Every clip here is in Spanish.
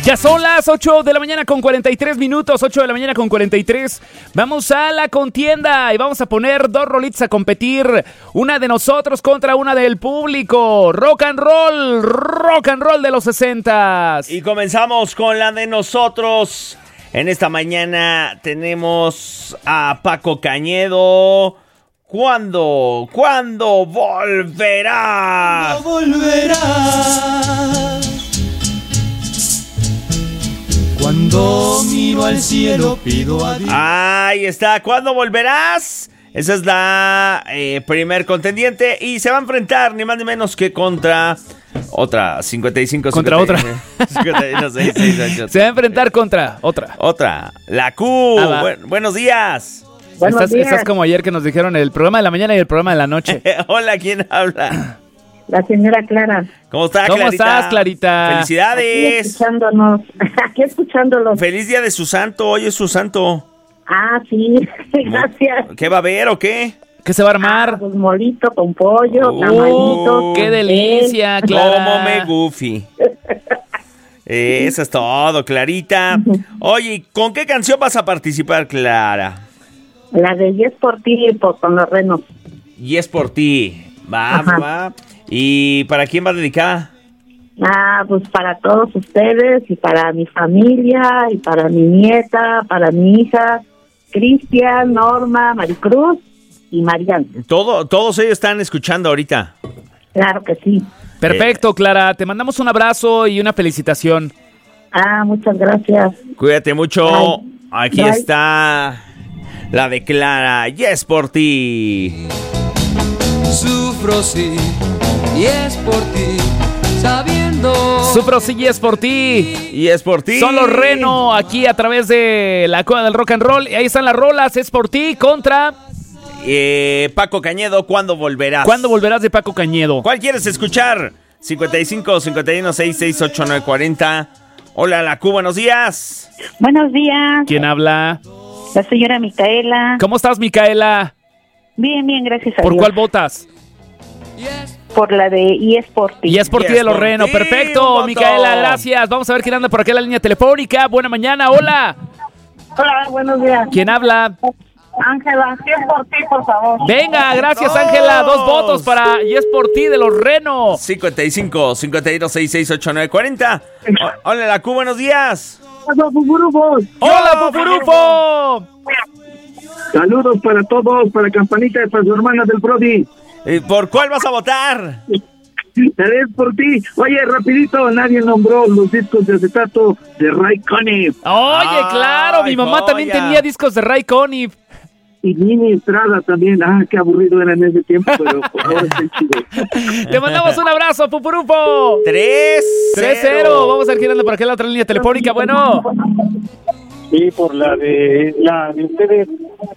Ya son las 8 de la mañana con 43 minutos, 8 de la mañana con 43. Vamos a la contienda y vamos a poner dos rolitas a competir. Una de nosotros contra una del público. Rock and roll de los 60s. Y comenzamos con la de nosotros. En esta mañana tenemos a Paco Cañedo. ¿Cuándo volverá? ¿Cuándo volverá? Cuando miro al cielo pido a Dios. Ahí está, ¿cuándo volverás? Esa es la primer contendiente y se va a enfrentar ni más ni menos que contra otra 55 contra 50, otra 51, 6, 6, 8, se va a enfrentar contra otra la Q. Buenos días. Estás como ayer que nos dijeron el programa de la mañana y el programa de la noche. Hola, ¿quién habla? La señora Clara. ¿Cómo estás, Clarita? Felicidades. Aquí escuchándolos. Feliz día de su santo, hoy es su santo. Ah, sí, gracias. ¿Qué va a haber o qué? ¿Qué se va a armar? Pues molito con pollo, tamalitos. ¡Qué delicia, Clara! Como me goofy. Eso es todo, Clarita. Oye, ¿con qué canción vas a participar, Clara? La de Y es por ti, con los renos. Y es por ti. Va. ¿Y para quién va dedicada? Pues para todos ustedes y para mi familia y para mi nieta, para mi hija, Cristian, Norma, Maricruz y Marian. Todos ellos están escuchando ahorita. Claro que sí. Perfecto, Clara. Te mandamos un abrazo y una felicitación. Muchas gracias. Cuídate mucho. Aquí Bye. está la de Clara. Y es por ti. Sufro sí, y es por ti, sabiendo. Sufro sí y es por ti. Y es por ti. Son los Reno aquí a través de la Cueva del Rock and Roll. Y ahí están las rolas. Es por ti contra Paco Cañedo. ¿Cuándo volverás? ¿Cuándo volverás de Paco Cañedo? ¿Cuál quieres escuchar? 55 51 66 89 40. Hola, la Q, buenos días. Buenos días. ¿Quién habla? La señora Micaela. ¿Cómo estás, Micaela? Bien, gracias a ¿Por Dios. cuál votas? Por la de Y es por ti. Y es por ti de los Reno. ti, Perfecto, un Micaela, voto. gracias. Vamos a ver quién anda por aquí en la línea telefónica. Buena mañana, hola. Hola, buenos días. ¿Quién habla? Ángela, Y es por ti, por favor. Venga, gracias, Todos. Ángela. 2 votos para Y es por ti de los Reno. 55 51 66 89 40. Hola, la Q, buenos días. Hola, Pupurufos. ¡Hola, Pupurufo! Saludos para todos, para Campanita y para su hermana del Brody. ¿Por cuál vas a votar? Es por ti. Oye, rapidito, nadie nombró los discos de acetato de Ray Conniff Oye, claro, mi mamá también joya. tenía discos de Ray Conniff. y Nini Estrada también. Qué aburrido era en ese tiempo, pero por ahora está chido. Te mandamos un abrazo, Pupurufo. 3-0. Vamos a ver quién anda por aquí en la otra línea telefónica. Bueno, Sí, por la de ustedes.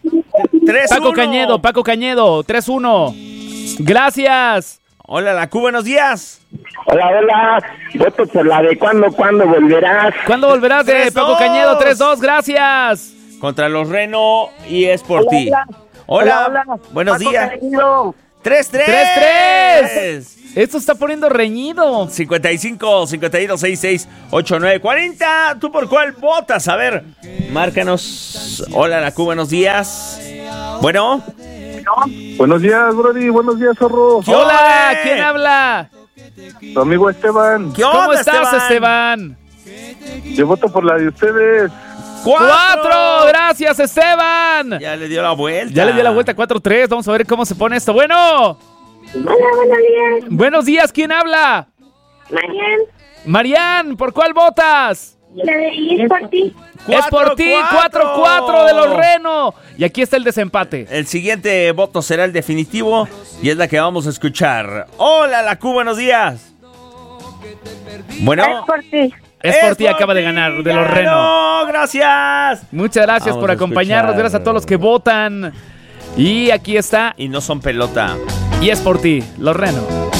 3-1. Paco Cañedo, 3-1. Gracias. Hola, la Q, buenos días. Hola. Voto por la de ¿Cuándo volverás? ¿Cuándo volverás de 3-2. Paco Cañedo? 3-2, gracias. Contra los Reno y es por ti. Hola. Buenos días. 3-3. 3-3. Esto está poniendo reñido. 55 51 66 89 40. ¿Tú por cuál votas? A ver, márcanos. Hola, la Q, buenos días. Bueno. Buenos días, Brody. Buenos días, Zorro. ¿Qué Hola, ole? ¿quién habla? Tu amigo Esteban. ¿Qué onda, ¿Cómo estás, Esteban? Yo voto por la de ustedes. 4, gracias, Esteban. Ya le dio la vuelta. Ya le dio la vuelta 4-3. Vamos a ver cómo se pone esto. Bueno. Hola, buenos días. Buenos días, ¿quién habla? Marian, ¿por cuál votas? La de Y es por ti. Es por ti, 4-4 de los Reno. Y aquí está el desempate. El siguiente voto será el definitivo y es la que vamos a escuchar. Hola, la Q, buenos días. Bueno. Es por ti. Es por ti, acaba de ganar de los Reno. No, gracias. Muchas gracias Vamos por a acompañarnos. escuchar. Gracias a todos los que votan. Y aquí está. Y no son pelota. Y es por ti, los Reno.